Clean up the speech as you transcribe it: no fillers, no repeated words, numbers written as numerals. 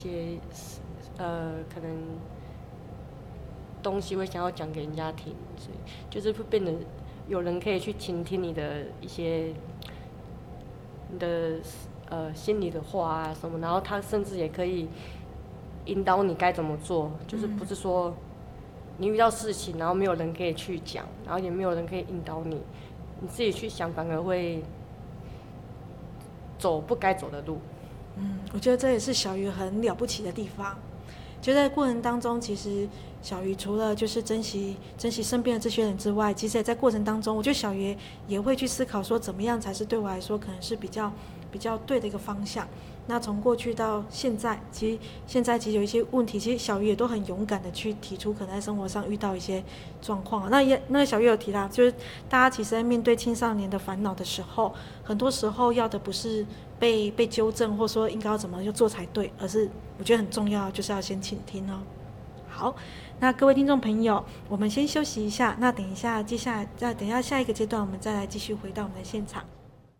些可能东西会想要讲给人家听，所以就是会变得有人可以去倾听你的一些你的心里的话啊什么，然后他甚至也可以引导你该怎么做，就是不是说你遇到事情然后没有人可以去讲，然后也没有人可以引导你，你自己去想反而会走不该走的路。 我觉得这也是小鱼很了不起的地方。就在过程当中，其实小鱼除了就是珍惜身边的这些人之外，其实也在过程当中，我觉得小鱼也会去思考说，怎么样才是对我来说可能是比较对的一个方向。那从过去到现在，其实有一些问题，其实小鱼也都很勇敢的去提出，可能在生活上遇到一些状况。那小鱼有提到，就是大家其实在面对青少年的烦恼的时候，很多时候要的不是被纠正，或说应该要怎么做才对，而是我觉得很重要，就是要先倾听哦。好，那各位听众朋友，我们先休息一下，那等一下下一个阶段，我们再来继续回到我们的现场。